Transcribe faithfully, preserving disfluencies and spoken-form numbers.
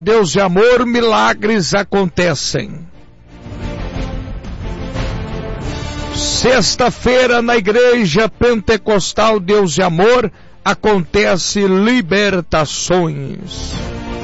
Deus de amor, milagres acontecem. Sexta-feira, na Igreja Pentecostal Deus de Amor, acontece libertações.